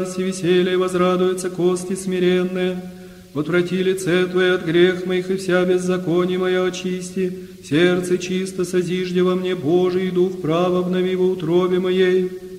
и веселье возрадуются кости смиренные. Отврати лице Твое от грех моих, и вся беззаконие моя очисти. Сердце чисто созижди во мне, Божий, и дух прав обнови во утробе моей.